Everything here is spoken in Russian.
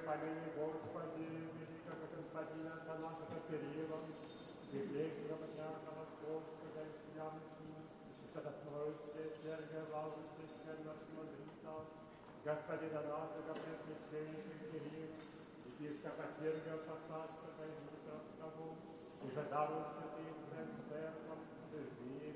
помяни, Господи, великого Господина Танаса Кирилла, библейского дьякона Господа и Янкина, Святотроицы, Церковь, Лавры, Священного Смотрица, Господина нашего Пресвященника Кирилла, епископа Сергия Посадского и Дмитровского, и же даруй святым Церковь, жизни